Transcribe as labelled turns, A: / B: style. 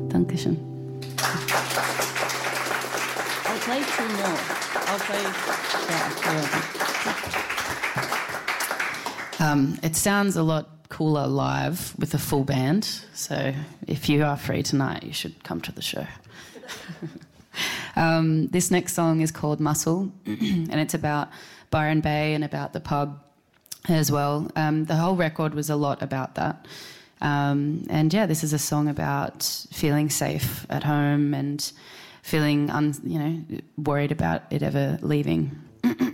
A: Dankeschön.
B: I'll play two more. I'll play...
A: It sounds a lot cooler live with a full band, so if you are free tonight, you should come to the show. This next song is called Muscle, and it's about Byron Bay and about the pub as well. The whole record was a lot about that. And yeah, this is a song about feeling safe at home and feeling, worried about it ever leaving.